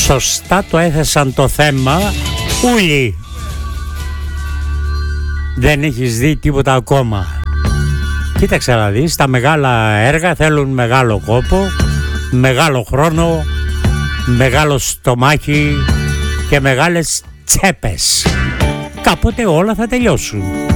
Σωστά το έθεσαν το θέμα Ούλη. Δεν έχεις δει τίποτα ακόμα. Κοίταξε να δεις, τα μεγάλα έργα θέλουν μεγάλο κόπο, μεγάλο χρόνο, μεγάλο στομάχι και μεγάλες τσέπες. Κάποτε όλα θα τελειώσουν.